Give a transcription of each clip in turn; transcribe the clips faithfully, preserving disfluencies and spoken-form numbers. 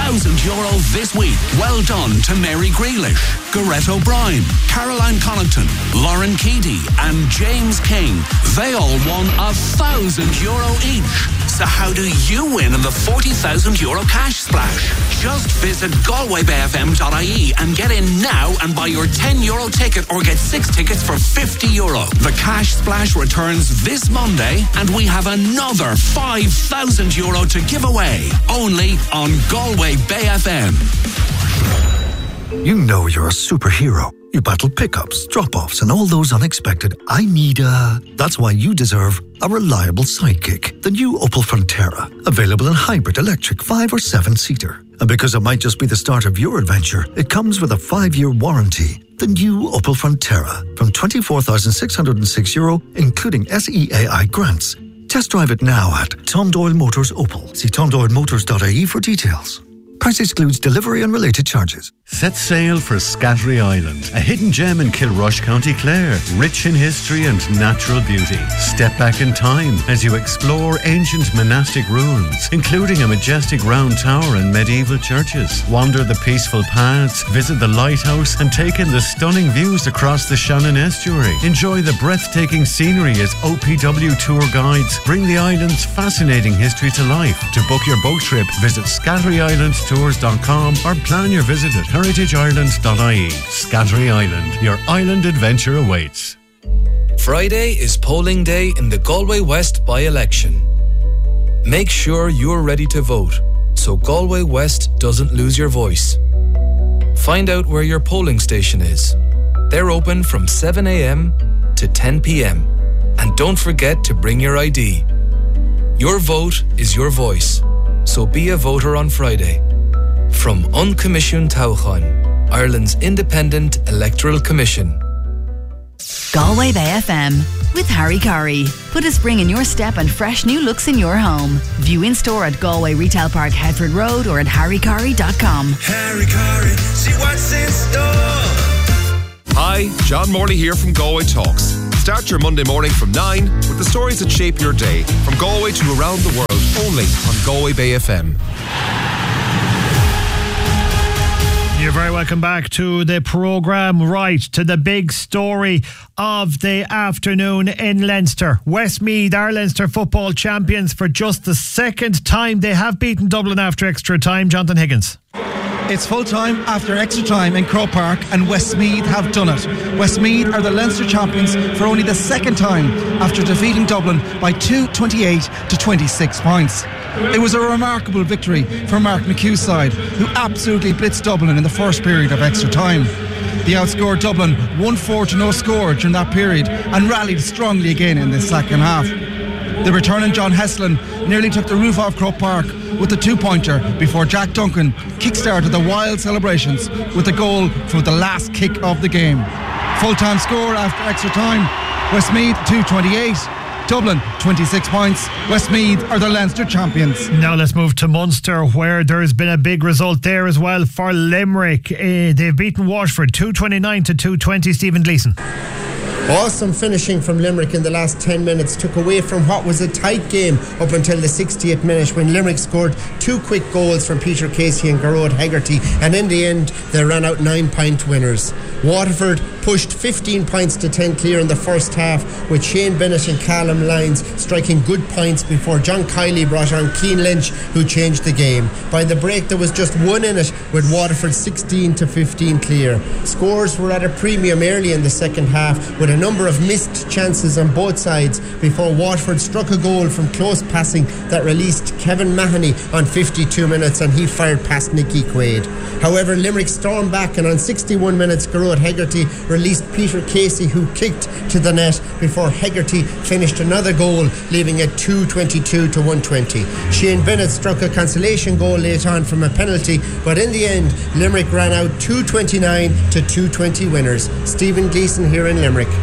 thousand euro this week. Well done to Mary Grealish, Gareth O'Brien, Caroline Connaughton, Lauren Keady and James King. They all won a thousand euro each. So how do you win in the forty thousand euro cash splash? Just visit galway bay f m dot i e and get in now and buy your ten euro ticket or get six tickets for fifty euro. The cash splash returns this Monday and we have another five thousand euro to give away. Only on Galway Bay F M. You know you're a superhero. You battle pickups, drop-offs and all those unexpected I need a... That's why you deserve a reliable sidekick. The new Opel Frontera. Available in hybrid, electric, five or seven-seater. And because it might just be the start of your adventure, it comes with a five-year warranty. The new Opel Frontera. From twenty-four thousand six hundred six euro, including S E A I grants. Test drive it now at Tom Doyle Motors Opel. See tom doyle motors dot i e for details. Price excludes delivery and related charges. Set sail for Scattery Island, a hidden gem in Kilrush, County Clare, rich in history and natural beauty. Step back in time as you explore ancient monastic ruins, including a majestic round tower and medieval churches. Wander the peaceful paths, visit the lighthouse and take in the stunning views across the Shannon Estuary. Enjoy the breathtaking scenery as O P W tour guides bring the island's fascinating history to life. To book your boat trip, visit scattery island tours dot com or plan your visit at heritage island dot i e. Scattery Island, your island adventure awaits. Friday is polling day in the Galway West by-election. Make sure you're ready to vote so Galway West doesn't lose your voice. Find out where your polling station is. They're open from seven a.m. to ten p.m. And don't forget to bring your I D. Your vote is your voice, so be a voter on Friday. From Uncommissioned Tauchan, Ireland's independent electoral commission. Galway Bay F M with Harry Curry. Put a spring in your step and fresh new looks in your home. View in store at Galway Retail Park, Headford Road, or at harry curry dot com. Harry Curry, see what's in store. Hi, John Morley here from Galway Talks. Start your Monday morning from nine with the stories that shape your day, from Galway to around the world, only on Galway Bay F M. You're very welcome back to the programme. Right, to the big story of the afternoon in Leinster. Westmeath are Leinster football champions for just the second time. They have beaten Dublin after extra time. Jonathan Higgins. It's full time after extra time in Croke Park, and Westmeath have done it. Westmeath are the Leinster champions for only the second time after defeating Dublin by two twenty-eight to twenty-six points. It was a remarkable victory for Mark McHugh's side, who absolutely blitzed Dublin in the first period of extra time. They outscored Dublin one four to no score during that period and rallied strongly again in the second half. The returning John Heslin nearly took the roof off Croke Park with the two-pointer before Jack Duncan kick-started the wild celebrations with a goal for the last kick of the game. Full-time score after extra time, Westmeath two twenty-eight, Dublin twenty-six points. Westmeath are the Leinster champions. Now let's move to Munster, where there's been a big result there as well for Limerick. Uh, they've beaten Waterford two twenty-nine to two twenty. Stephen Gleeson. Awesome finishing from Limerick in the last ten minutes took away from what was a tight game up until the sixtieth minute, when Limerick scored two quick goals from Peter Casey and Garrod Hegarty, and in the end they ran out nine point winners. Waterford pushed fifteen points to ten clear in the first half, with Shane Bennett and Callum Lyons striking good points before John Kiley brought on Keane Lynch, who changed the game. By the break there was just one in it, with Waterford sixteen to fifteen clear. Scores were at a premium early in the second half, with a number of missed chances on both sides before Waterford struck a goal from close passing that released Kevin Mahoney on fifty-two minutes, and he fired past Nicky Quaid. However, Limerick stormed back, and on sixty-one minutes Garrod Hegarty released Peter Casey, who kicked to the net before Hegarty finished another goal, leaving it two twenty-two to one twenty. Shane Bennett struck a consolation goal late on from a penalty, but in the end Limerick ran out two twenty-nine to two twenty winners. Stephen Gleeson here in Limerick.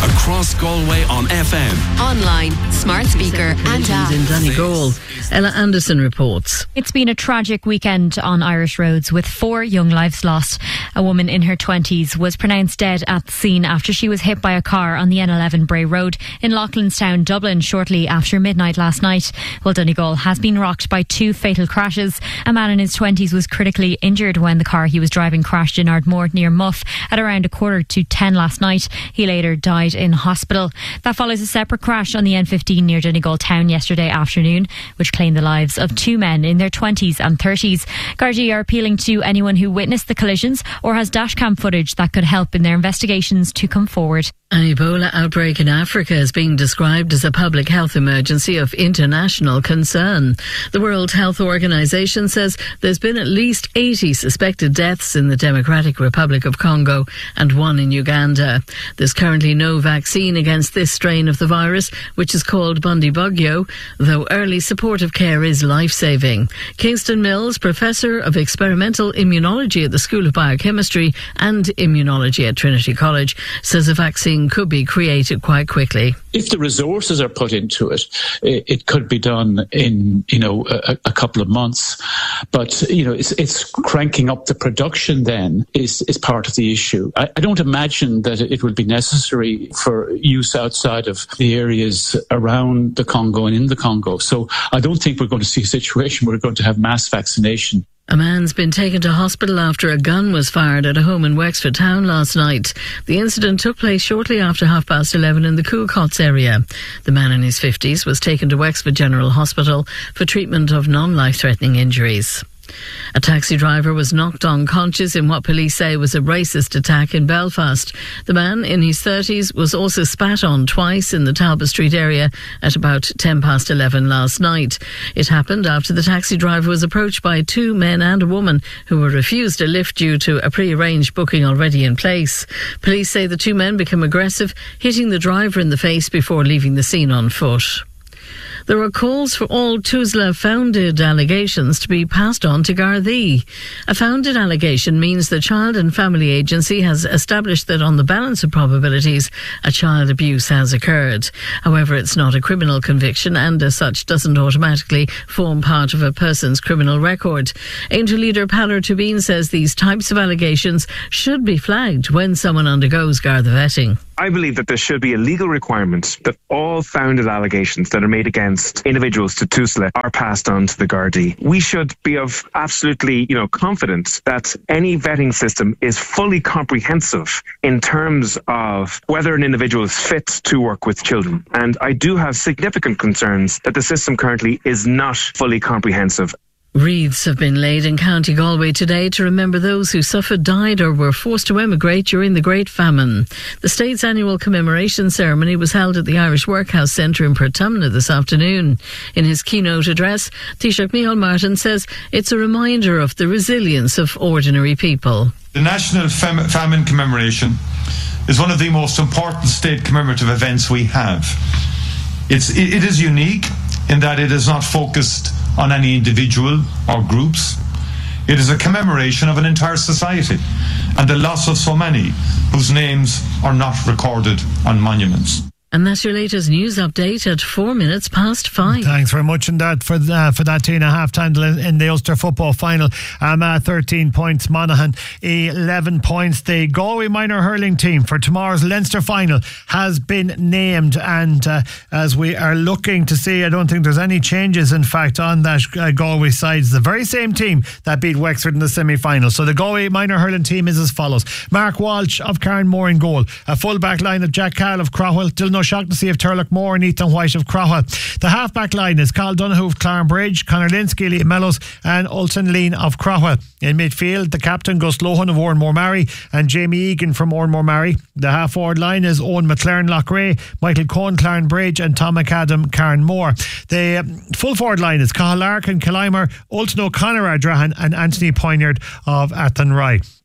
Across Galway on F M. Online, smart speaker and app. In Donegal. Ella Anderson reports. It's been a tragic weekend on Irish roads with four young lives lost. A woman in her twenties was pronounced dead at the scene after she was hit by a car on the N eleven Bray Road in Loughlinstown, Dublin, shortly after midnight last night. Well, Donegal has been rocked by two fatal crashes. A man in his twenties was critically injured when the car he was driving crashed in Ardmore near Muff at around a quarter to ten last night. He later died in hospital. That follows a separate crash on the N fifteen near Donegal town yesterday afternoon, which claimed the lives of two men in their twenties and thirties. Gardaí are appealing to anyone who witnessed the collisions or has dashcam footage that could help in their investigations to come forward. An Ebola outbreak in Africa is being described as a public health emergency of international concern. The World Health Organization says there's been at least eighty suspected deaths in the Democratic Republic of Congo and one in Uganda. There's currently no vaccine against this strain of the virus, which is called Bundibugyo, though early supportive care is life-saving. Kingston Mills, Professor of Experimental Immunology at the School of Biochemistry and Immunology at Trinity College, says a vaccine could be created quite quickly. If the resources are put into it, it, it could be done in, you know, a, a couple of months. But, you know, it's, it's cranking up the production then is, is part of the issue. I, I don't imagine that it would be necessary for use outside of the areas around the Congo and in the Congo. So I don't think we're going to see a situation where we're going to have mass vaccination. A man's been taken to hospital after a gun was fired at a home in Wexford Town last night. The incident took place shortly after half past eleven in the Coolcots area. The man in his fifties was taken to Wexford General Hospital for treatment of non-life-threatening injuries. A taxi driver was knocked unconscious in what police say was a racist attack in Belfast. The man in his thirties was also spat on twice in the Talbot Street area at about ten past eleven last night. It happened after the taxi driver was approached by two men and a woman who were refused a lift due to a pre-arranged booking already in place. Police say the two men became aggressive, hitting the driver in the face before leaving the scene on foot. There are calls for all TUSLA founded allegations to be passed on to Gardaí. A founded allegation means the Child and Family Agency has established that on the balance of probabilities, a child abuse has occurred. However, it's not a criminal conviction and as such doesn't automatically form part of a person's criminal record. Angel leader Paolo Tubin says these types of allegations should be flagged when someone undergoes Garda vetting. I believe that there should be a legal requirement that all founded allegations that are made against individuals to TUSLA are passed on to the Gardaí. We should be of absolutely, you know, confidence that any vetting system is fully comprehensive in terms of whether an individual is fit to work with children. And I do have significant concerns that the system currently is not fully comprehensive. Wreaths have been laid in County Galway today to remember those who suffered, died or were forced to emigrate during the Great Famine. The state's annual commemoration ceremony was held at the Irish Workhouse Centre in Portumna this afternoon. In his keynote address, Taoiseach Micheál Martin says it's a reminder of the resilience of ordinary people. The National Fam- Famine Commemoration is one of the most important state commemorative events we have. It's, it, it is unique in that it is not focused on any individual or groups. It is a commemoration of an entire society and the loss of so many whose names are not recorded on monuments. And that's your latest news update at four minutes past five. Thanks very much in that for uh, for that Tina half-time in the Ulster football final. Um, uh, thirteen points, Monaghan eleven points. The Galway minor hurling team for tomorrow's Leinster final has been named, and uh, as we are looking to see, I don't think there's any changes in fact on that uh, Galway side. It's the very same team that beat Wexford in the semi-final. So the Galway minor hurling team is as follows: Mark Walsh of Carnmore in goal, a full back line of Jack Carroll of Crowell, still no shocked to see if Turlock Moore and Ethan White of Crowell. The half-back line is Carl Donoghue of Clarenbridge, Conor Linsky, Liam Mellows and Ulton Lean of Crowell. In midfield, the captain Gus Lohan of Oranmore Mary and Jamie Egan from Oranmore Mary. The half-forward line is Owen McLaren Loughrea, Michael Cohen Clarenbridge and Tom McAdam Carnmore. The um, full-forward line is Cathal Larkin, Killimer, Ulton O'Connor Ardrahan and Anthony Poignard of Athenry.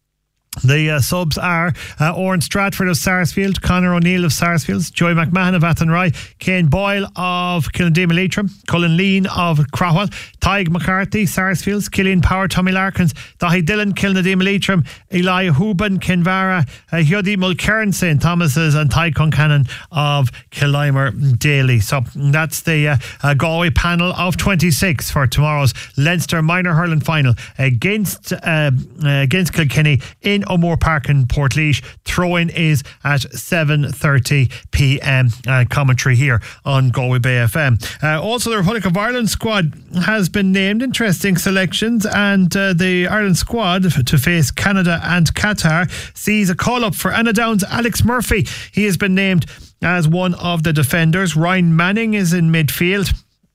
The uh, subs are uh, Oren Stratford of Sarsfield, Conor O'Neill of Sarsfield, Joey McMahon of Athenry, Kane Boyle of Kilindima Leitrim, Cullen Lean of Crowell, Tyg McCarthy, Sarsfields, Killian Power, Tommy Larkins, Dahi Dillon, Kilindima Leitrim, Eli Huban, Kinvara, uh, Hyodi Mulcairn, Saint Thomas's, and Ty Concannon of Killimer Daly. So that's the uh, uh, Galway panel of twenty-six for tomorrow's Leinster Minor Hurling Final against uh, uh, against Kilkenny in O'Moore Park in Portlaoise. Throw-in is at seven thirty p m. Uh, commentary here on Galway Bay F M. Uh, also, the Republic of Ireland squad has been named. Interesting selections, and uh, the Ireland squad to face Canada and Qatar sees a call-up for Anna Down's Alex Murphy. He has been named as one of the defenders. Ryan Manning is in midfield,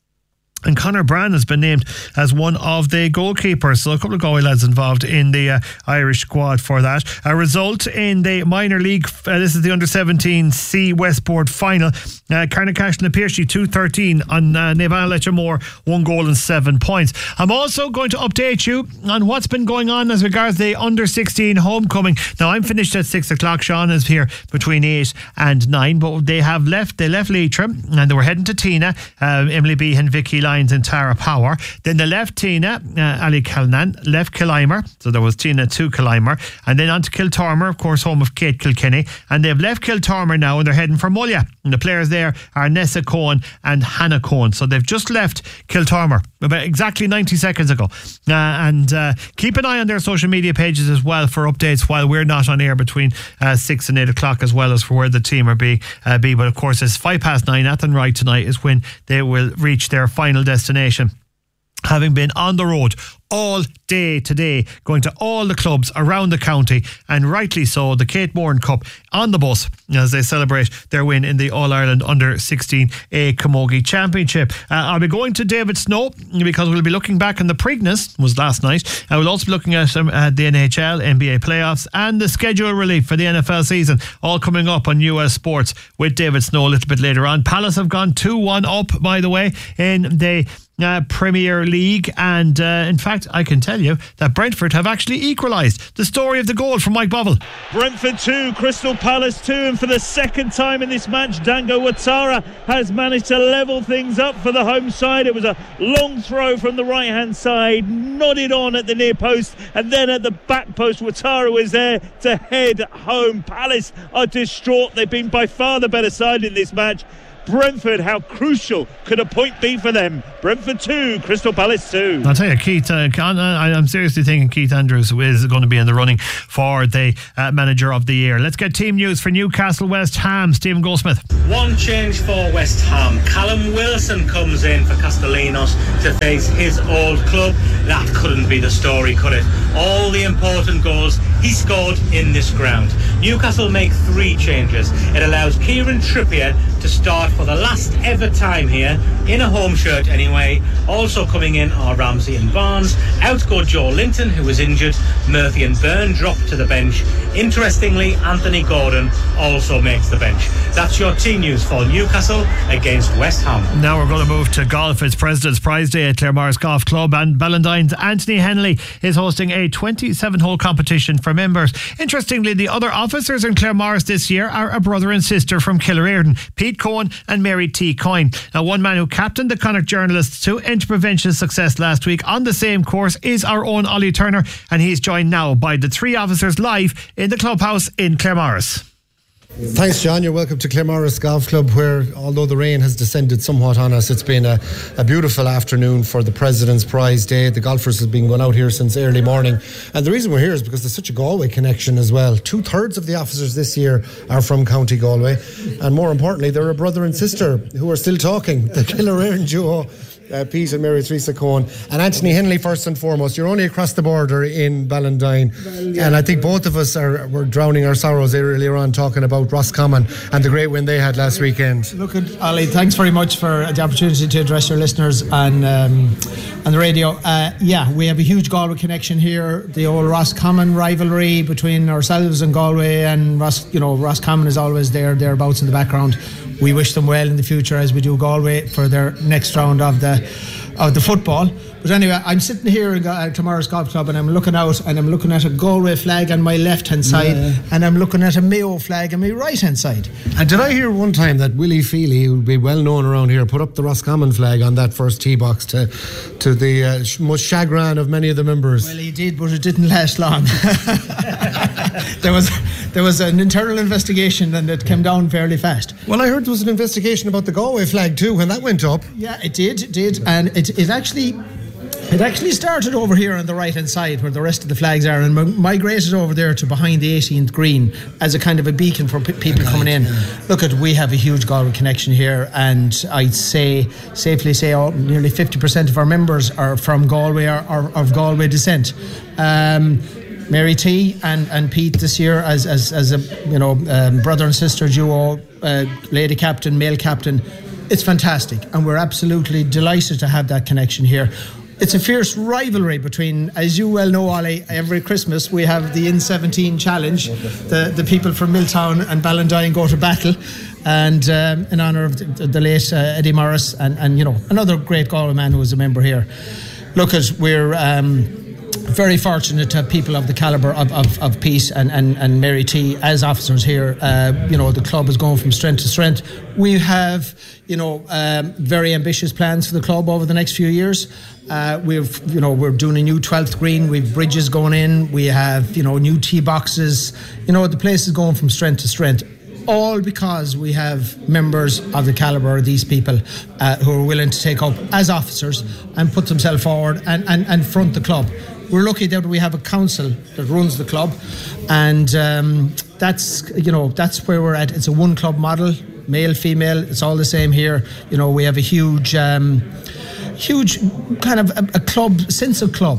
and Conor Brand has been named as one of the goalkeepers. So a couple of Galway lads involved in the uh, Irish squad for that. A result in the minor league, uh, this is the under seventeen C Westport final. Uh, Carnacash na Piercy two thirteen on uh, Navan Lechamore, one goal and seven points. I'm also going to update you on what's been going on as regards the under sixteen homecoming. Now, I'm finished at six o'clock. Sean is here between eight and nine, but they have left, they left Leitrim and they were heading to Tina, uh, Emily Behan, Vicky Lyons and Tara Power. Then they left Tina, uh, Ali Calnan, left Killimer, so there was Tina to Killimer, and then on to Kiltormer, of course, home of Kate Kilkenny, and they've left Kiltormer now and they're heading for Mulla, and the players there are Nessa Cohen and Hannah Cohen. So they've just left Kiltormer about exactly ninety seconds ago, uh, and uh, keep an eye on their social media pages as well for updates while we're not on air between uh, six and eight o'clock, as well as for where the team are be, uh, be. But of course it's five past nine. Athenry tonight is when they will reach their final destination, having been on the road all day today, going to all the clubs around the county, and rightly so. The Kate Moran Cup on the bus as they celebrate their win in the All-Ireland under sixteen A Camogie Championship. Uh, I'll be going to David Snow because we'll be looking back on the Preakness, was last night. I will also be looking at, um, at the N H L, N B A playoffs, and the schedule relief for the N F L season, all coming up on U S Sports with David Snow a little bit later on. Palace have gone two one up, by the way, in the Uh, Premier League, and uh, in fact I can tell you that Brentford have actually equalised. The story of the goal from Mike Bovell. Brentford two, Crystal Palace two, and for the second time in this match, Dango Ouattara has managed to level things up for the home side. It was a long throw from the right hand side, nodded on at the near post, and then at the back post Ouattara was there to head home. Palace are distraught. They've been by far the better side in this match. Brentford, how crucial could a point be for them? Brentford two, Crystal Palace two. I'll tell you, Keith, uh, I'm seriously thinking Keith Andrews is going to be in the running for the uh, manager of the year. Let's get team news for Newcastle West Ham. Stephen Goldsmith. One change for West Ham. Callum Wilson comes in for Castellanos to face his old club. That couldn't be the story, could it? All the important goals he scored in this ground. Newcastle make three changes. It allows Kieran Trippier to start for the last ever time here, in a home shirt anyway. Also coming in are Ramsey and Barnes. Out go Joe Linton, who was injured. Murphy and Byrne drop to the bench. Interestingly, Anthony Gordon also makes the bench. That's your team news for Newcastle against West Ham. Now we're going to move to golf. It's President's Prize Day at Claremorris Golf Club, and Ballantyne's Anthony Henley is hosting a twenty-seven hole competition for members. Interestingly, the other officers in Claremorris this year are a brother and sister from Killereardon, Pete Cohen and Mary T. Coyne. Now, one man who captained the Connacht journalists to intervention success last week on the same course is our own Ollie Turner, and he's joined now by the three officers live in the clubhouse in Claremorris. Thanks, John. You're welcome to Claremorris Golf Club, where, although the rain has descended somewhat on us, it's been a, a beautiful afternoon for the President's Prize Day. The golfers have been going out here since early morning, and the reason we're here is because there's such a Galway connection as well. Two thirds of the officers this year are from County Galway, and more importantly, they're a brother and sister who are still talking. The Killereardon duo, Uh, Pete and Mary Theresa Cohen, and Anthony Henley first and foremost. You're only across the border in Ballantyne, well, yeah. And I think both of us are were drowning our sorrows earlier on talking about Roscommon and the great win they had last weekend. Look, at Ollie, thanks very much for the opportunity to address your listeners on um, on the radio. Uh, yeah, we have a huge Galway connection here. The old Roscommon rivalry between ourselves and Galway, and Ros, you know, Roscommon is always there, thereabouts in the background. We wish them well in the future, as we do Galway, for their next round of the of the football. But anyway, I'm sitting here at Clamorris Golf Club and I'm looking out and I'm looking at a Galway flag on my left hand side yeah. and I'm looking at a Mayo flag on my right hand side. And did I hear one time that Willie Feely, who would be well known around here, put up the Roscommon flag on that first tee box to to the uh, most chagrin of many of the members? Well, he did, but it didn't last long. there was there was an internal investigation and it came down fairly fast. Well, I heard there was an investigation about the Galway flag too when that went up. Yeah, it did, it did, and it it actually. It actually started over here on the right hand side where the rest of the flags are and migrated over there to behind the eighteenth green as a kind of a beacon for p- people coming in. Look, at we have a huge Galway connection here, and I'd say safely say oh, nearly fifty percent of our members are from Galway or, or of Galway descent. Um, Mary T and, and Pete this year as as, as a you know um, brother and sister duo, uh, lady captain, male captain. It's fantastic, and we're absolutely delighted to have that connection here. It's a fierce rivalry between, as you well know, Ollie, every Christmas we have the N seventeen challenge. The the people from Milltown and Ballantyne go to battle, and um, in honour of the, the late uh, Eddie Morris and, and, you know, another great Galway man who was a member here. Look, at we're um, very fortunate to have people of the calibre of, of, of Pete and, and, and Mary T as officers here. Uh, you know, the club is going from strength to strength. We have, you know, um, very ambitious plans for the club over the next few years. Uh, we've, you know, we're doing a new twelfth green. We've bridges going in. We have, you know, new tee boxes. You know, the place is going from strength to strength. All because we have members of the calibre of these people uh, who are willing to take up as officers and put themselves forward and, and, and front the club. We're lucky that we have a council that runs the club, and um, that's, you know, that's where we're at. It's a one club model, male, female. It's all the same here. You know, we have a huge, um, huge kind of a, a club sense of club.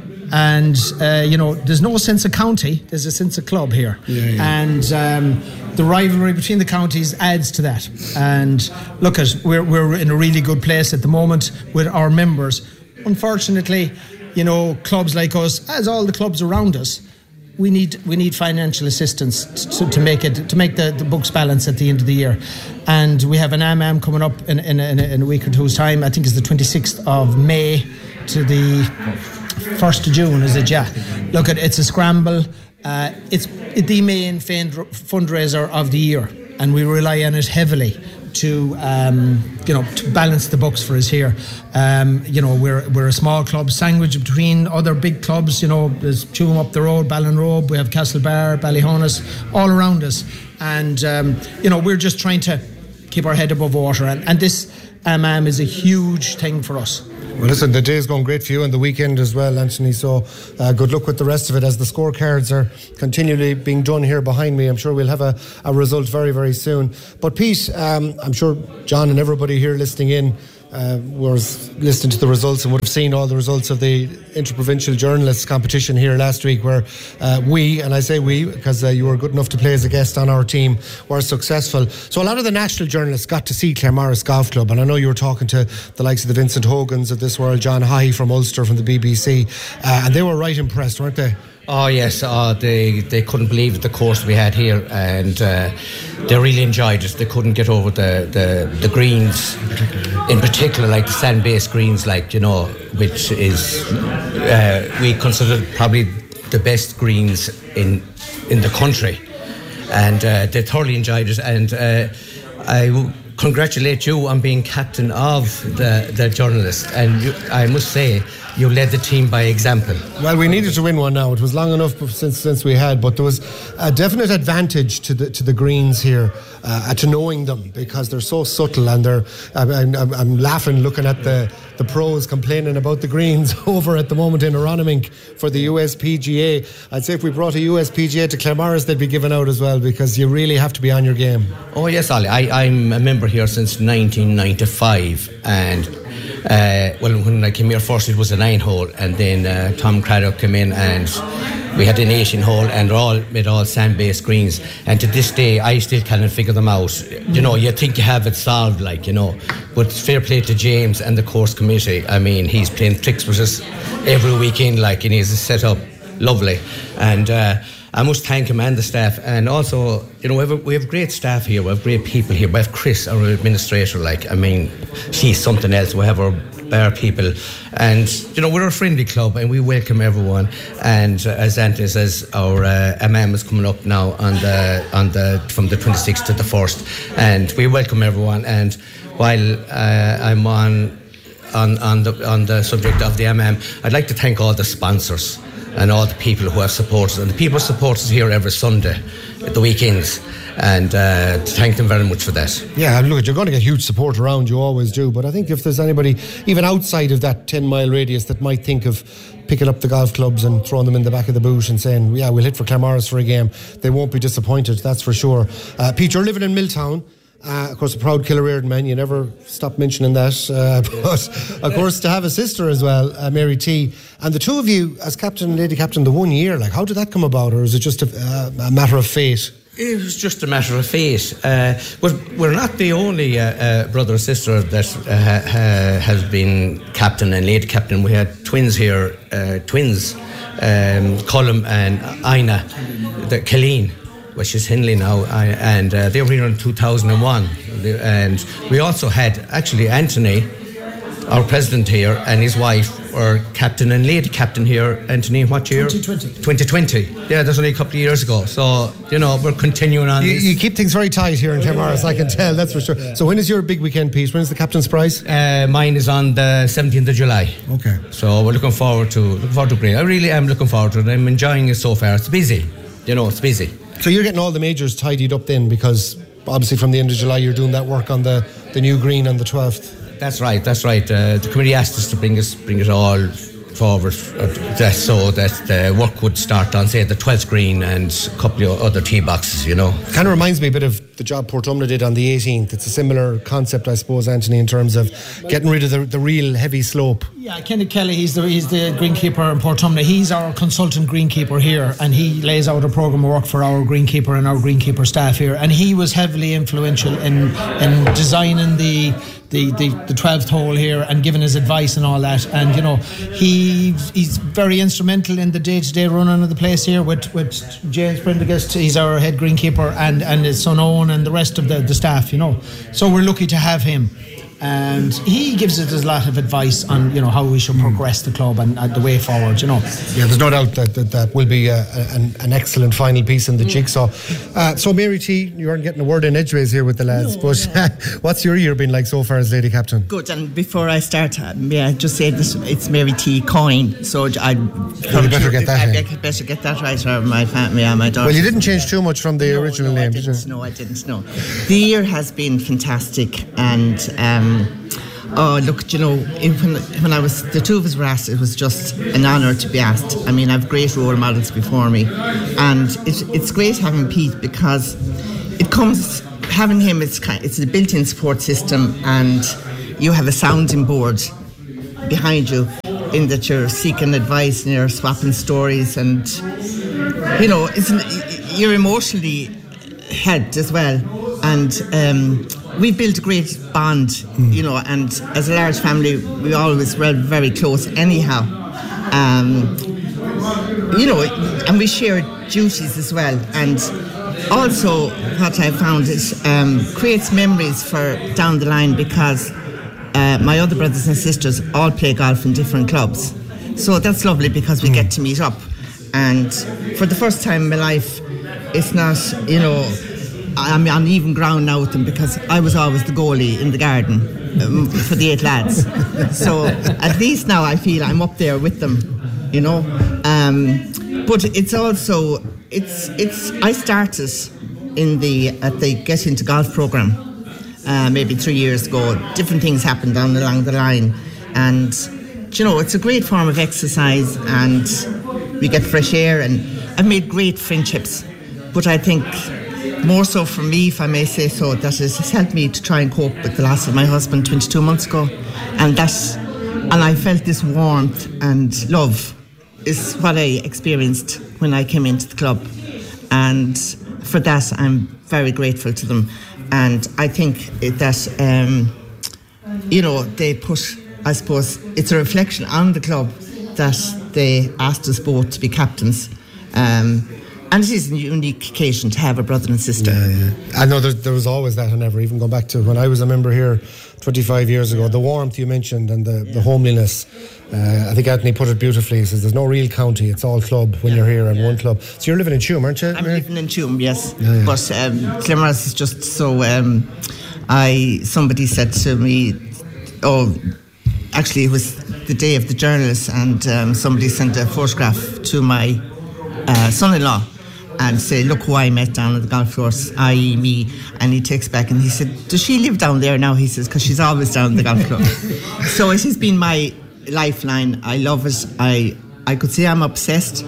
And uh, you know, there's no sense of county, there's a sense of club here. Yeah, yeah. And um, the rivalry between the counties adds to that. And look, at we're, we're in a really good place at the moment with our members. Unfortunately, you know, clubs like us, as all the clubs around us, we need we need financial assistance to, to make it to make the, the books balance at the end of the year. And we have an A M A M coming up in, in, in, a, in a week or two's time. I think it's the twenty-sixth of May to the first of June, is it? Yeah. Look, at it's a scramble. Uh, it's the main fundraiser of the year, and we rely on it heavily to um, you know to balance the books for us here. Um, you know, we're we're a small club sandwiched between other big clubs. You know, there's Tuam up the road, Ballinrobe, we have Castlebar, Ballyhonus, all around us, and um, you know, we're just trying to keep our head above water, and, and this A M A M is a huge thing for us. Well, listen, the day's going great for you and the weekend as well, Anthony, so uh, good luck with the rest of it as the scorecards are continually being done here behind me. I'm sure we'll have a, a result very, very soon. But Pete, um, I'm sure John and everybody here listening in uh, was listening to the results and would have seen all the results of the Interprovincial Journalists competition here last week, where uh, we, and I say we because uh, you were good enough to play as a guest on our team, were successful. So a lot of the national journalists got to see Claremorris Golf Club, and I know you were talking to the likes of the Vincent Hogans of this world, John High from Ulster from the B B C, uh, and they were right impressed, weren't they? Oh yes, uh, they they couldn't believe the course we had here, and uh, they really enjoyed it. They couldn't get over the, the, the greens, in particular, like the sand-based greens, like, you know, which is uh, we consider probably the best greens in in the country, and uh, they thoroughly enjoyed it. And uh, I w- congratulate you on being captain of the the journalist, and you, I must say, you led the team by example. Well, we needed to win one now. It was long enough since since we had, but there was a definite advantage to the to the greens here, uh, to knowing them, because they're so subtle, and they're. I'm, I'm, I'm laughing looking at the the pros complaining about the greens over at the moment in Aronimink for the U S P G A. I'd say if we brought a U S P G A to Claremorris, they'd be given out as well, because you really have to be on your game. Oh yes, Ollie. I, I'm a member here since nineteen ninety-five, and. Uh, well, when I came here first, it was a nine hole, and then uh, Tom Craddock came in, and we had an eighteen hole, and all made all sand-based greens. And to this day, I still can't figure them out. You know, you think you have it solved, like, you know. But fair play to James and the course committee. I mean, he's playing tricks with us every weekend, like, and he's set up lovely. And uh, I must thank him and the staff. And also, you know, we have, we have great staff here. We have great people here. We have Chris, our administrator. Like, I mean, she's something else. We have our by our people. And, you know, we're a friendly club and we welcome everyone. And uh, as Anthony says, our uh, Imam is coming up now on the, on the, from the twenty-sixth to the first. And we welcome everyone. And while uh, I'm on, on, on, the, on the subject of the Imam, I'd like to thank all the sponsors and all the people who have supported us. And the people support us here every Sunday at the weekends. And uh, to thank them very much for that. Yeah, look, you're going to get huge support around, you always do, but I think if there's anybody, even outside of that ten mile radius, that might think of picking up the golf clubs and throwing them in the back of the boot and saying, yeah, we'll hit for Claremorris for a game, they won't be disappointed, that's for sure. Uh, Pete, you're living in Milltown. Uh, of course, a proud Killereardon man, you never stop mentioning that. Uh, but, of course, to have a sister as well, uh, Mary T. And the two of you, as captain and lady captain, the one year, like, how did that come about? Or is it just a, uh, a matter of fate? It was just a matter of fate. Uh, we're, we're not the only uh, uh, brother or sister that uh, ha, has been captain and lady captain. We had twins here, uh, twins, um, Colm and Ina, the Colleen, which is Henley now, I, and uh, they were here in two thousand one. And we also had, actually, Anthony, our president here, and his wife were captain and lady captain here. Anthony, what year? twenty twenty. twenty twenty. Yeah, that's only a couple of years ago. So, you know, we're continuing on You, this. you keep things very tight here in Claremorris, I can tell, that's for sure. So when is your big weekend, Pete? When is the captain's prize? Uh, mine is on the seventeenth of July. Okay. So we're looking forward to looking forward to great. I really am looking forward to it. I'm enjoying it so far. It's busy. You know, it's busy. So you're getting all the majors tidied up then, because obviously from the end of July you're doing that work on the, the new green on the twelfth. That's right, that's right. Uh, the committee asked us to bring us bring it all forward uh, that, so that the work would start on, say, the twelfth green and a couple of other tee boxes, you know. Kind of reminds me a bit of the job Portumna did on the eighteenth. It's a similar concept, I suppose, Anthony, in terms of getting rid of the, the real heavy slope. Yeah, Kenny Kelly, he's the he's the greenkeeper in Portumna. He's our consultant greenkeeper here, and he lays out a programme of work for our greenkeeper and our greenkeeper staff here. And he was heavily influential in in designing the the, the, the twelfth hole here and giving his advice and all that. And, you know, he he's very instrumental in the day-to-day running of the place here with, with James Prendergast. He's our head greenkeeper, and, and his son Owen and the rest of the, the staff, you know. So we're lucky to have him. And he gives us a lot of advice on, you know, how we should progress the club and, and the way forward, you know. Yeah, there's no doubt that that, that will be a, an, an excellent final piece in the jigsaw. Uh, so, Mary T, you aren't getting a word in edgeways here with the lads, no, but no. What's your year been like so far as lady captain? Good, and before I start, uh, may I just say this, it's Mary T Coyne, so I'd well, you better get that I in. better get that right, or my family and my daughter. Well, you didn't change too much from the no, original no, name, I did didn't, you? No, I didn't, no. The year has been fantastic, and um, oh, look, you know, when, when I was, the two of us were asked, it was just an honour to be asked. I mean, I have great role models before me, and it, it's great having Pete, because it comes, having him, it's, it's a built-in support system, and you have a sounding board behind you in that you're seeking advice and you're swapping stories, and, you know, it's, you're emotionally helped as well. And um, we built a great bond, mm. you know, and as a large family, we always were very close anyhow. Um, you know, and we shared duties as well. And also, what I found is um, creates memories for down the line, because uh, my other brothers and sisters all play golf in different clubs. So that's lovely, because we mm. get to meet up. And for the first time in my life, it's not, you know, I'm on even ground now with them, because I was always the goalie in the garden um, for the eight lads. So at least now I feel I'm up there with them, you know. Um, but it's also it's it's I started in the at the Get Into Golf programme uh, maybe three years ago. Different things happened down along the line, and you know, it's a great form of exercise, and we get fresh air, and I've made great friendships. But I think more so for me, if I may say so, that it has helped me to try and cope with the loss of my husband twenty-two months ago. And that, and I felt this warmth and love is what I experienced when I came into the club. And for that, I'm very grateful to them. And I think that, um, you know, they put, I suppose, it's a reflection on the club that they asked us both to be captains. Um, And it is a unique occasion to have a brother and sister. Yeah, yeah. I know there, there was always that, and ever, even going back to when I was a member here twenty-five years ago, the warmth you mentioned and the, yeah. the homeliness. Uh, I think Anthony put it beautifully. He says there's no real county, it's all club when yeah. you're here and yeah. one club. So you're living in Tuam, aren't you? I'm Mary? living in Tuam, yes. Yeah, yeah. But um, Claremorris is just so... Um, I Somebody said to me, oh, actually it was the day of the journalist, and um, somebody sent a photograph to my uh, son-in-law and say, look who I met down at the golf course, that is me. And he takes back and he said, does she live down there now? He says, because she's always down at the golf club. So it has been my lifeline. I love it. I I could say I'm obsessed,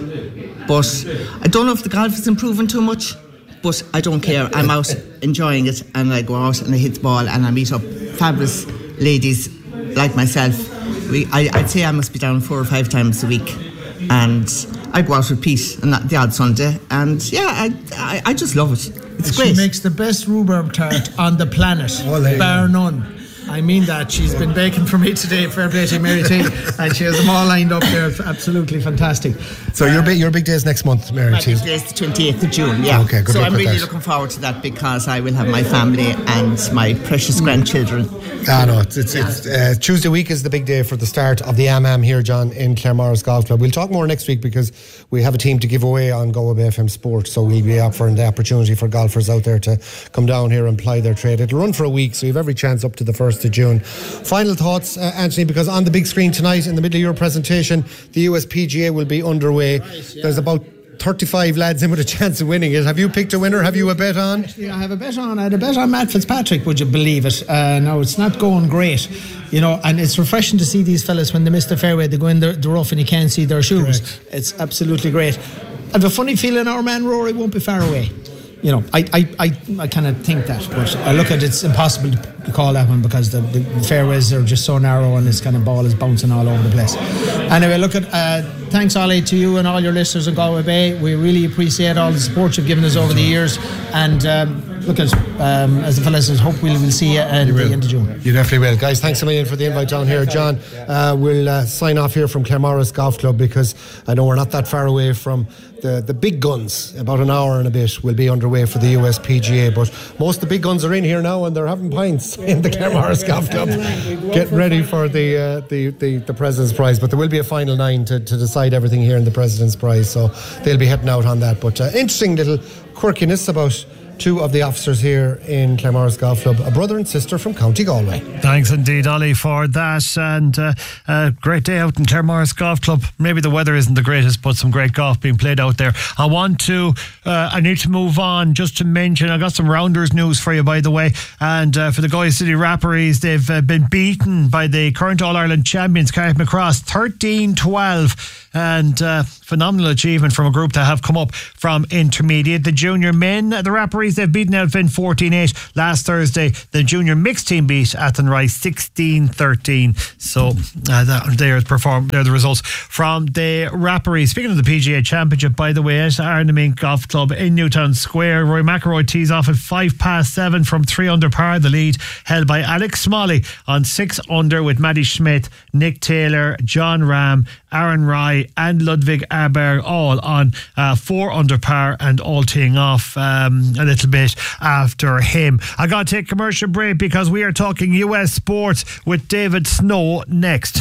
but I don't know if the golf is improving too much, but I don't care. I'm out enjoying it, and I go out and I hit the ball and I meet up fabulous ladies like myself. We, I, I'd say I must be down four or five times a week, and I go out with Pete on the odd Sunday, and yeah, I, I, I just love it. It's she great. She makes the best rhubarb tart on the planet, well, bar none. I mean that. She's been baking for me today, fair play to Mary T, and she has them all lined up there. It's absolutely fantastic. So uh, your big your big day is next month, Mary my T? My big day is the twenty-eighth of June, yeah. Okay, good so luck I'm with really that. looking forward to that, because I will have my family and my precious grandchildren. Ah, no, it's, it's, it's uh, Tuesday week is the big day for the start of the A M A M here, John, in Claremorris Golf Club. We'll talk more next week because we have a team to give away on Galway Bay F M Sport, so we'll be offering the opportunity for golfers out there to come down here and ply their trade. It'll run for a week, so you have every chance up to the first of June. Final thoughts, uh, Anthony, because on the big screen tonight, in the middle of your presentation, the U S P G A will be underway. Right, yeah. There's about thirty-five lads in with a chance of winning it. Have you picked a winner? Have you a bet on? Yeah, I have a bet on. I had a bet on Matt Fitzpatrick, would you believe it? Uh, now, it's not going great, you know, and it's refreshing to see these fellas when they miss the fairway, they go in the, the rough and you can't see their shoes. Correct. It's absolutely great. I have a funny feeling our man Rory won't be far away. You know, I I, I, I kind of think that, but I look at it, it's impossible to call that one because the, the fairways are just so narrow and this kind of ball is bouncing all over the place. Anyway, look at uh, thanks Ollie to you and all your listeners in Galway Bay. We really appreciate all the support you've given us over the years, and um, look at um, as the fellas says, hope we'll, we'll see you at you the end of June. You definitely will, guys. Thanks a million for the invite down here, John. Uh, we'll uh, sign off here from Claremorris Golf Club because I know we're not that far away from the the big guns. About an hour and a bit will be underway for the U S P G A, but most of the big guns are in here now and they're having pints in the Claremorris Golf Club, getting ready for the, uh, the the the President's Prize. But there will be a final nine to, to decide everything here in the President's Prize, so they'll be heading out on that. But uh, interesting little quirkiness about two of the officers here in Claremorris Golf Club, a brother and sister from County Galway. Thanks indeed, Ollie, for that. And uh, a great day out in Claremorris Golf Club. Maybe the weather isn't the greatest, but some great golf being played out there. I want to, uh, I need to move on just to mention, I got some Rounders news for you, by the way. And uh, for the Galway City Rapparees, they've uh, been beaten by the current All-Ireland champions, Carrickmacross, thirteen twelve. And uh, phenomenal achievement from a group that have come up from intermediate. The junior men, the Rapparees, they've beaten Elphin fourteen eight last Thursday. The junior mixed team beat Athenry sixteen thirteen. So uh, that, they're, perform, they're the results from the Rapparees. Speaking of the P G A Championship, by the way, at Arnamine Golf Club in Newtown Square, Roy McIlroy tees off at five past seven from three under par. The lead held by Alex Smalley on six under with Maddie Schmidt, Nick Taylor, John Ram, Aaron Rye and Ludwig Aberg all on uh, four under par and all teeing off um, a little bit after him. I got to take a commercial break because we are talking U S sports with David Snow next.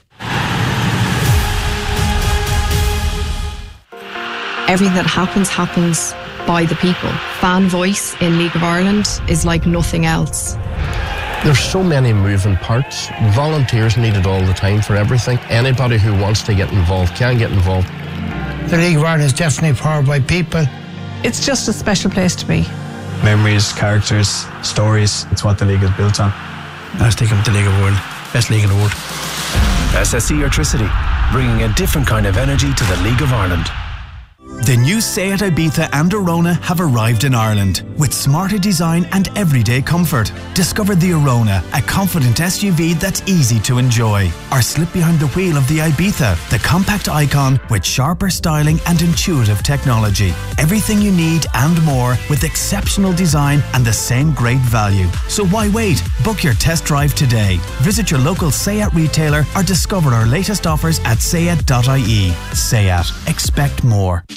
Everything that happens happens by the people. Fan voice in League of Ireland is like nothing else. There's so many moving parts. Volunteers needed all the time for everything. Anybody who wants to get involved can get involved. The League of Ireland is definitely powered by people. It's just a special place to be. Memories, characters, stories. It's what the league is built on. I was thinking of the League of the World. Best league in the world. S S E Electricity, bringing a different kind of energy to the League of Ireland. The new Seat Ibiza and Arona have arrived in Ireland with smarter design and everyday comfort. Discover the Arona, a confident S U V that's easy to enjoy. Or slip behind the wheel of the Ibiza, the compact icon with sharper styling and intuitive technology. Everything you need and more with exceptional design and the same great value. So why wait? Book your test drive today. Visit your local Seat retailer or discover our latest offers at seat dot I E. Seat. Expect more.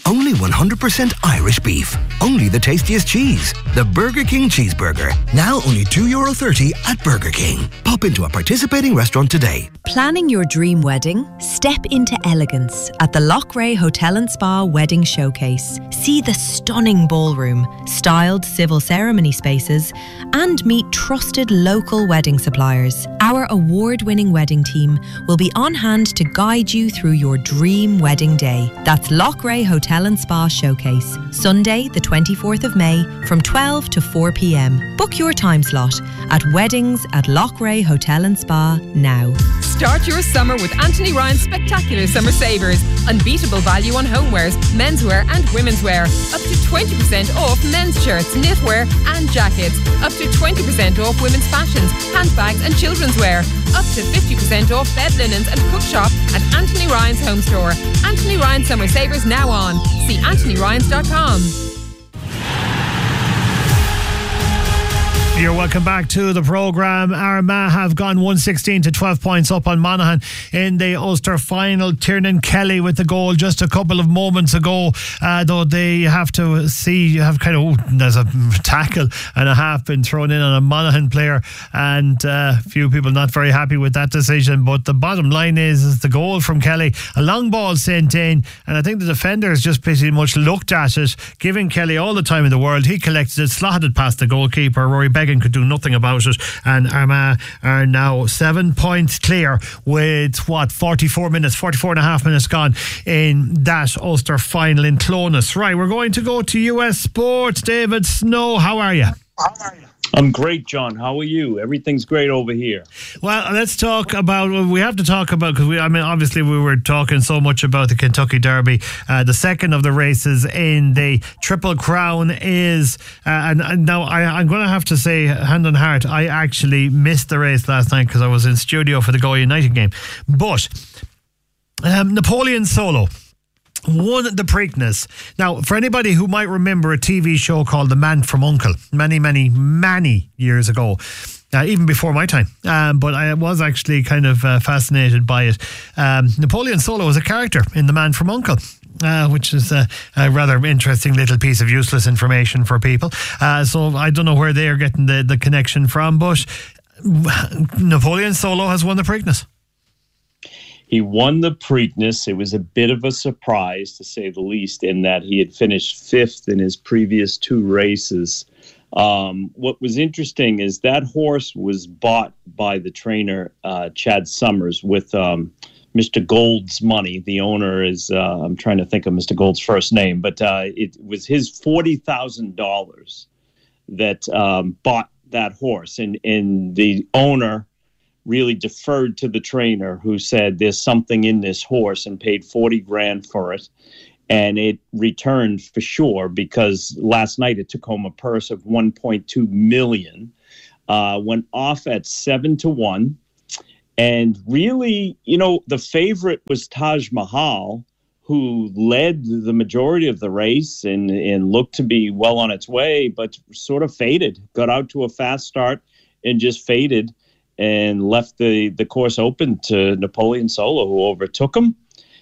Only one hundred percent Irish beef. Only the tastiest cheese. The Burger King Cheeseburger. Now only two euro thirty at Burger King. Pop into a participating restaurant today. Planning your dream wedding? Step into elegance at the Lochray Hotel and Spa Wedding Showcase. See the stunning ballroom, styled civil ceremony spaces, and meet trusted local wedding suppliers. Our award-winning wedding team will be on hand to guide you through your dream wedding day. That's Lochray Hotel and Spa Showcase, Sunday the twenty-fourth of May from twelve to four p.m. Book your time slot at weddings at Lochray Hotel and Spa now. Start your summer with Anthony Ryan's spectacular summer savers. Unbeatable value on homewares, menswear and women's wear. Up to twenty percent off men's shirts, knitwear and jackets. Up to twenty percent off women's fashions, handbags and children's wear. Up to fifty percent off bed linens and cook shop at Anthony Ryan's home store. Anthony Ryan's summer savers now on. See anthony ryans dot com. You're welcome back to the programme. Armagh have gone one sixteen to twelve points up on Monaghan in the Ulster final. Tiernan Kelly with the goal just a couple of moments ago, uh, though they have to see, you have kind of, oh, there's a tackle and a half been thrown in on a Monaghan player, and a uh, few people not very happy with that decision. But the bottom line is, is the goal from Kelly, a long ball sent in, and I think the defenders just pretty much looked at it, giving Kelly all the time in the world. He collected it, slotted it past the goalkeeper. Rory Beggan could do nothing about it, and Armagh are now seven points clear with what forty-four minutes forty-four and a half minutes gone in that Ulster final in Clonus. Right, we're going to go to U S Sports. David Snow, how are you? How are you? I'm great, John. How are you? Everything's great over here. Well, let's talk about, we have to talk about, because we, I mean, obviously we were talking so much about the Kentucky Derby. Uh, the second of the races in the Triple Crown is, uh, and, and now I, I'm going to have to say, hand on heart, I actually missed the race last night because I was in studio for the Go United game. But um, Napoleon Solo won the Preakness. Now, for anybody who might remember a T V show called The Man from U N C L many, many, many years ago, uh, even before my time, um, but I was actually kind of uh, fascinated by it. Um, Napoleon Solo was a character in The Man from U N C L. Uh, which is a, a rather interesting little piece of useless information for people. Uh, so I don't know where they are getting the, the connection from, but Napoleon Solo has won the Preakness. He won the Preakness. It was a bit of a surprise, to say the least, in that he had finished fifth in his previous two races. Um, what was interesting is that horse was bought by the trainer, uh, Chad Summers, with um, Mister Gold's money. The owner is, uh, I'm trying to think of Mister Gold's first name, but uh, it was his forty thousand dollars that um, bought that horse. And, and the owner really deferred to the trainer, who said there's something in this horse, and paid forty grand for it. And it returned for sure, because last night it took home a purse of one point two million, uh, went off at seven to one. And really, you know, the favorite was Taj Mahal, who led the majority of the race and, and looked to be well on its way, but sort of faded, got out to a fast start and just faded, and left the, the course open to Napoleon Solo, who overtook him,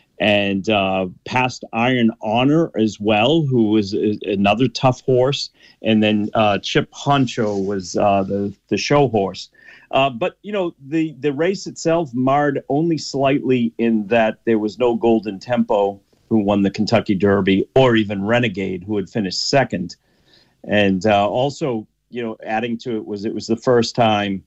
and uh, passed Iron Honor as well, who was a, another tough horse. And then uh, Chip Honcho was uh, the, the show horse. Uh, but, you know, the, the race itself marred only slightly in that there was no Golden Tempo, who won the Kentucky Derby, or even Renegade, who had finished second. And uh, also, you know, adding to it was it was the first time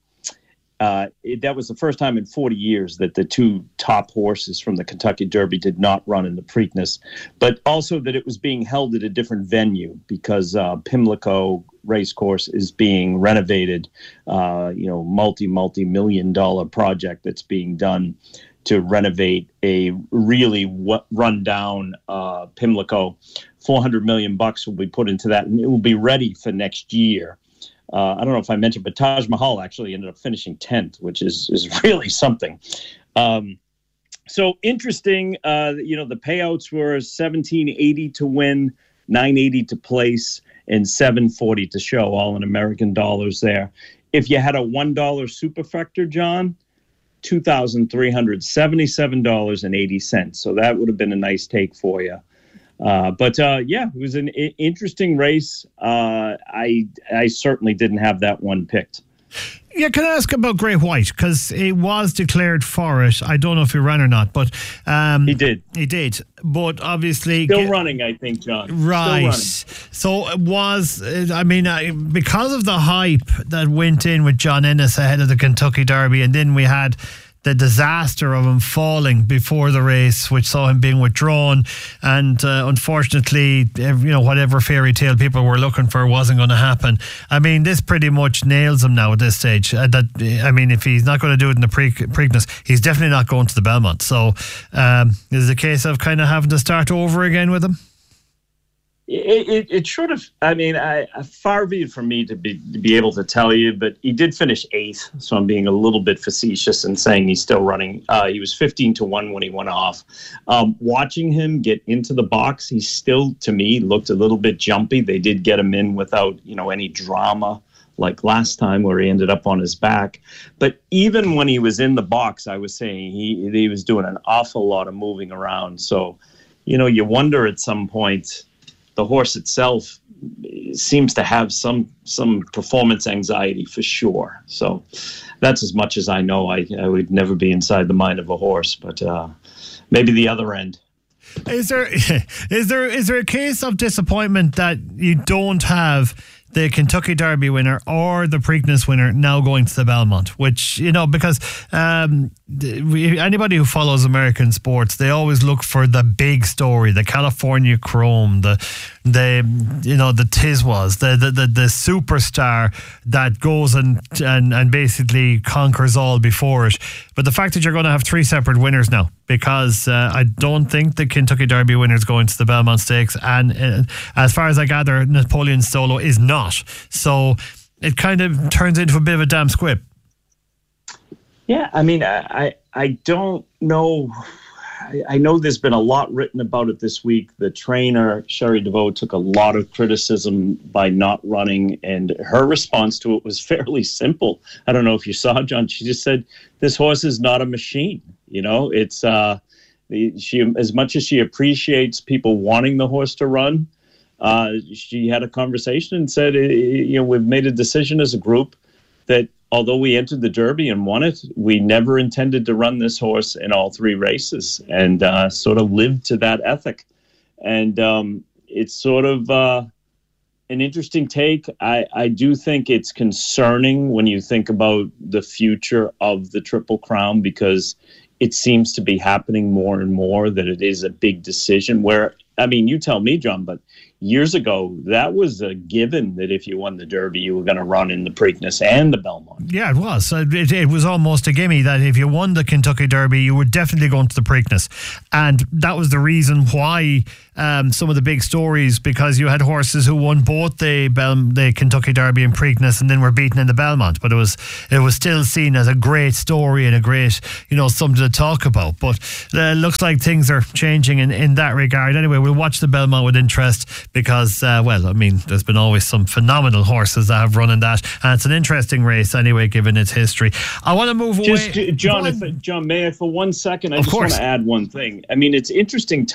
Uh, it, that was the first time in forty years that the two top horses from the Kentucky Derby did not run in the Preakness, but also that it was being held at a different venue, because uh, Pimlico Racecourse is being renovated, uh, you know, multi, multi-million dollar project that's being done to renovate a really w- run-down uh, Pimlico. four hundred million bucks will be put into that, and it will be ready for next year. Uh, I don't know if I mentioned, but Taj Mahal actually ended up finishing tenth, which is is really something. Um, so interesting. Uh, you know, the payouts were seventeen eighty to win, nine eighty to place, and seven forty to show, all in American dollars there. If you had a one dollar superfecta, John, two thousand three hundred seventy-seven dollars and eighty cents. So that would have been a nice take for you. Uh, but uh, yeah, it was an I- interesting race. Uh, I I certainly didn't have that one picked. Yeah, can I ask about Great White? Because it was declared for it. I don't know if he ran or not, but um, he did. He did, but obviously still get, running. I think, John. Right. So it was. I mean, uh, because of the hype that went in with John Ennis ahead of the Kentucky Derby, and then we had the disaster of him falling before the race, which saw him being withdrawn, and uh, unfortunately, you know, whatever fairy tale people were looking for wasn't going to happen. I mean, this pretty much nails him now at this stage. Uh, that I mean, if he's not going to do it in the pre- Preakness, he's definitely not going to the Belmont. So, um, is it a case of kind of having to start over again with him? It, it, it should have. I mean, I, far be it from me to be to be able to tell you, but he did finish eighth. So I'm being a little bit facetious in saying he's still running. Uh, he was fifteen to one when he went off. Um, watching him get into the box, he still, to me, looked a little bit jumpy. They did get him in without, you know, any drama like last time where he ended up on his back. But even when he was in the box, I was saying he he was doing an awful lot of moving around. So, you know, you wonder at some point. The horse itself seems to have some some performance anxiety for sure. So that's as much as I know. I, I would never be inside the mind of a horse, but uh, maybe the other end. Is there is there is there a case of disappointment that you don't have the Kentucky Derby winner or the Preakness winner now going to the Belmont? Which, you know, because um, anybody who follows American sports, they always look for the big story, the California Chrome, the the you know the Tiswas, the the the, the superstar that goes and, and and basically conquers all before it. But the fact that you're going to have three separate winners now, because uh, I don't think the Kentucky Derby winner is going to the Belmont Stakes, and uh, as far as I gather, Napoleon Solo is not. So it kind of turns into a bit of a damn squib. Yeah, I mean, I I, I don't know. I, I know there's been a lot written about it this week. The trainer, Sherry DeVoe, took a lot of criticism by not running, and her response to it was fairly simple. I don't know if you saw, John. She just said, this horse is not a machine. You know, it's uh, she as much as she appreciates people wanting the horse to run, uh, she had a conversation and said, you know, we've made a decision as a group that although we entered the Derby and won it, we never intended to run this horse in all three races, and uh, sort of lived to that ethic. And um, it's sort of uh, an interesting take. I, I do think it's concerning when you think about the future of the Triple Crown, because it seems to be happening more and more that it is a big decision where, I mean, you tell me, John, but years ago, that was a given that if you won the Derby, you were going to run in the Preakness and the Belmont. Yeah, it was. It, it was almost a gimme that if you won the Kentucky Derby, you were definitely going to the Preakness. And that was the reason why um, some of the big stories, because you had horses who won both the Bel- the Kentucky Derby and Preakness and then were beaten in the Belmont. But it was it was still seen as a great story and a great, you know, something to talk about. But it uh, looks like things are changing in, in that regard. Anyway, we'll watch the Belmont with interest. Because, uh, well, I mean, there's been always some phenomenal horses that have run in that. And it's an interesting race anyway, given its history. I want to move Just, away. John, if, John, may I for one second? I of just course. want to add one thing. I mean, it's interesting